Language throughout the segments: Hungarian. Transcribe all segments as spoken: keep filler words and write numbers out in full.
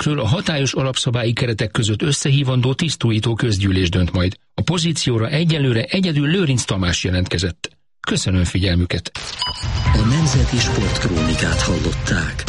kről a hatályos alapszabályi keretek között összehívandó tisztújító közgyűlés dönt majd. A pozícióra egyelőre egyedül Lőrinc Tamás jelentkezett. Köszönöm figyelmüket! A Nemzeti Sportkrónikát hallották.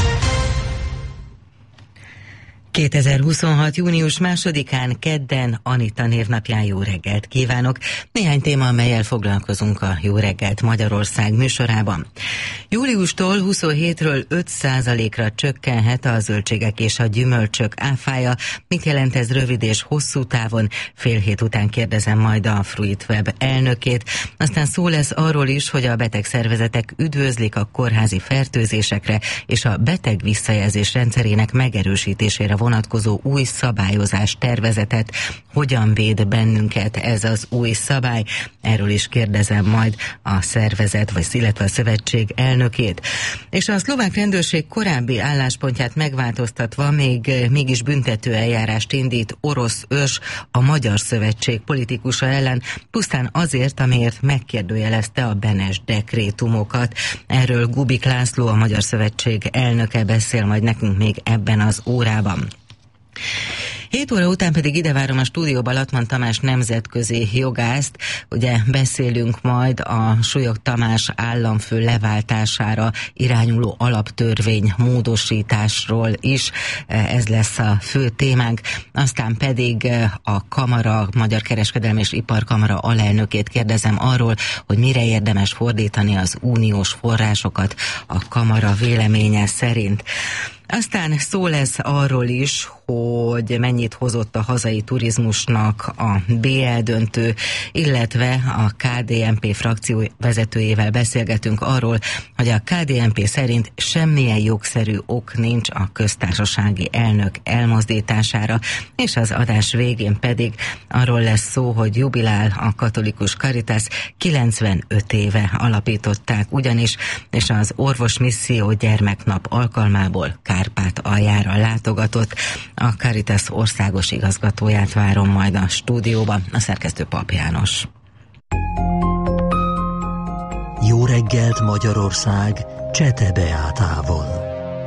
kétezer-huszonhat. június másodikán, kedden Anita névnapján jó reggelt kívánok. Néhány téma, amellyel foglalkozunk a Jó reggelt Magyarország műsorában. Júliustól huszonhétről öt százalékra csökkenhet a zöldségek és a gyümölcsök áfája. Mit jelent ez rövid és hosszú távon? Fél hét után kérdezem majd a Fruitweb elnökét. Aztán szó lesz arról is, hogy a betegszervezetek üdvözlik a kórházi fertőzésekre és a beteg visszajelzés rendszerének megerősítésére vonatkozó új szabályozás tervezetet. Hogyan véd bennünket ez az új szabály? Erről is kérdezem majd a szervezet, vagy illetve a szövetség elnökét. És a szlovák rendőrség korábbi álláspontját megváltoztatva még mégis büntető eljárást indít orosz ős, a Magyar Szövetség politikusa ellen, pusztán azért, amiért megkérdőjelezte a Benes dekrétumokat. Erről Gubik László, a Magyar Szövetség elnöke beszél majd nekünk még ebben az órában. hét óra után pedig ide várom a stúdióba Latman Tamás nemzetközi jogászt. Ugye beszélünk majd a Súlyog Tamás államfő leváltására irányuló alaptörvény módosításról is. Ez lesz a fő témánk. Aztán pedig a Kamara, Magyar Kereskedelmi és Iparkamara alelnökét kérdezem arról, hogy mire érdemes fordítani az uniós forrásokat a Kamara véleménye szerint. Aztán szó lesz arról is, hogy mennyit hozott a hazai turizmusnak a bé el döntő, illetve a ká dé en pé frakció vezetőjével beszélgetünk arról, hogy a ká dé en pé szerint semmilyen jogszerű ok nincs a köztársasági elnök elmozdítására, és az adás végén pedig arról lesz szó, hogy jubilál a katolikus Caritas, kilencvenöt éve alapították ugyanis, és az Orvos Misszió gyermeknap alkalmából Kárpátaljára látogatott. A Caritas országos igazgatóját várom majd a stúdióban, a szerkesztő Pap János. Jó reggelt Magyarország, Csete Beátával.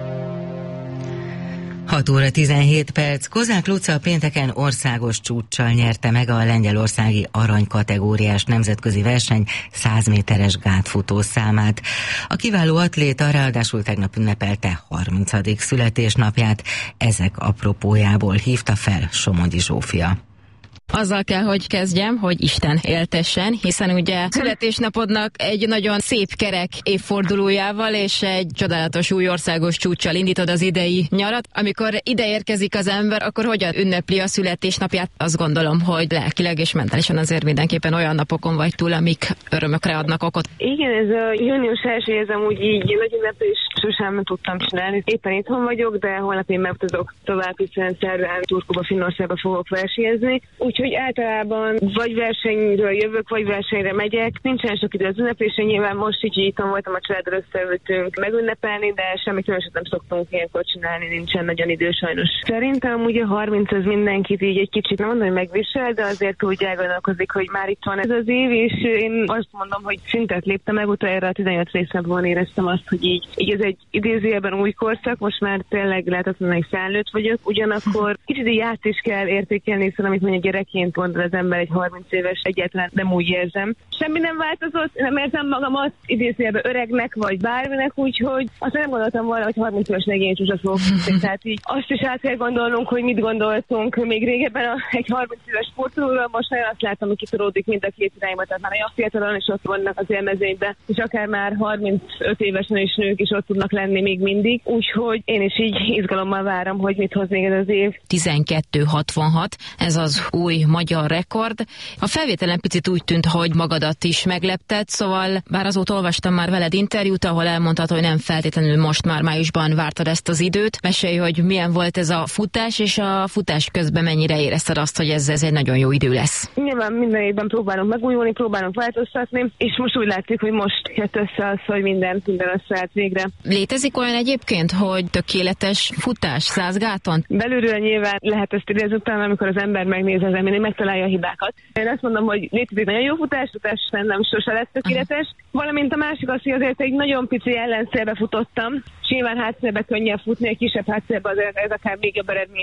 hat óra tizenhét perc. Kozák Luca pénteken országos csúccsal nyerte meg a lengyelországi arany kategóriás nemzetközi verseny száz méteres gátfutó számát. A kiváló atléta ráadásul tegnap ünnepelte harmincadik születésnapját. Ezek apropójából hívta fel Somogyi Zsófia. Azzal kell, hogy kezdjem, hogy Isten éltessen, hiszen ugye születésnapodnak egy nagyon szép kerek évfordulójával és egy csodálatos új országos csúccsal indítod az idei nyarat. Amikor ide érkezik az ember, akkor hogyan ünnepli a születésnapját? Azt gondolom, hogy lelkileg és mentálisan azért mindenképpen olyan napokon vagy túl, amik örömökre adnak okot. Igen, ez a június első, ez amúgy így nagy ünneplés sosem tudtam csinálni. Éppen itthon vagyok, de holnap én megutazok tovább, hiszen szerdán Turkuba, Finnországba fogok versenyezni. Úgyhogy általában vagy versenyről jövök, vagy versenyre megyek. Nincsen sok idő az ünneplésen, nyilván most így itthon voltam, a családdal összeültünk megünnepelni, de semmi különöset nem szoktunk ilyenkor csinálni, nincsen nagyon idő sajnos. Szerintem ugye a harminc az mindenkit így egy kicsit, nem mondom, hogy megvisel, de azért úgy elgondolkozik, hogy már itt van ez az év, és én azt mondom, hogy szintet léptem meg, utána a tizennyolc részemben éreztem azt, hogy így, így ez egy idézőjelben új korszak, most már tényleg lehetetlenül felnőtt vagyok, ugyanakkor kicsit így át is kell értékelni, hiszen amit mondja gyerekként gondol az ember egy harminc éves, egyetlen nem úgy érzem. Semmi nem változott, nem érzem magamat idézőjelben öregnek, vagy bárminek, úgyhogy azt nem gondoltam volna, hogy harminc éves legény csúcsra fogok. Tehát így azt is át kell gondolnunk, hogy mit gondoltunk még régebben a, egy harminc éves sportolóról, most nagyon azt látom, hogy kitolódik mind a két irányba, tehát már olyan fiatalon is ott vannak az élmezőnyben, és akár már harmincöt évesen is nők is ott tudnak lenni még mindig, úgyhogy én is így izgalommal várom, hogy mit hoz még ez az év. tizenkettő hatvanhat, ez az új magyar rekord. A felvételen picit úgy tűnt, hogy magadat is meglepted, szóval bár azóta olvastam már veled interjút, ahol elmondtad, hogy nem feltétlenül most már májusban vártad ezt az időt. Mesélj, hogy milyen volt ez a futás, és a futás közben mennyire érezted azt, hogy ez, ez egy nagyon jó idő lesz. nyilván minden évben próbálunk megújulni, próbálunk változtatni, és most úgy látszik, hogy most jött össze az, hogy minden, minden összeállt végre. Létezik olyan egyébként, hogy tökéletes futás százgáton? Belülről nyilván lehet ezt idézni, utána, amikor az ember megnézi az eményt, megtalálja a hibákat. Én azt mondom, hogy létezik nagyon jó futás, futás nem sose lesz tökéletes. Uh-huh. Valamint a másik az, hogy azért egy nagyon pici ellenszélbe futottam, és nyilván hátszélbe könnyebb futni, egy kisebb hátszélbe azért ez akár még jobb eredmény